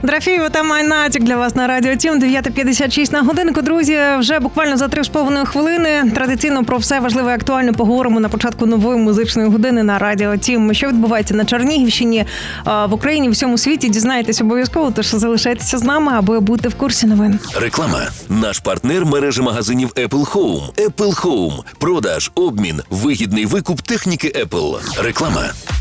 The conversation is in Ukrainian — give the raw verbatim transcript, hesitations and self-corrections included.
Дорофєєва та Майнатік для вас на Радіо Тім. дев'ята п'ятдесят шість на годинку. Друзі, вже буквально за три з половиною хвилини традиційно про все важливе і актуальне поговоримо на початку нової музичної години на Радіо Тім. Що відбувається на Чернігівщині, в Україні, в всьому світі, дізнаєтесь обов'язково, тож залишайтеся з нами, аби бути в курсі новин. Реклама. Наш партнер – мережа магазинів Apple Home. Apple Home. Продаж, обмін, вигідний викуп техніки Apple. Реклама.